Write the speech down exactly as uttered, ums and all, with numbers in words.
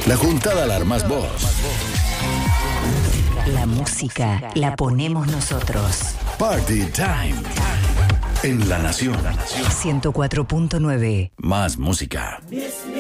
La juntada alarmas vos. La música la ponemos nosotros. Party Time. En La Nación. ciento cuatro punto nueve. Más música.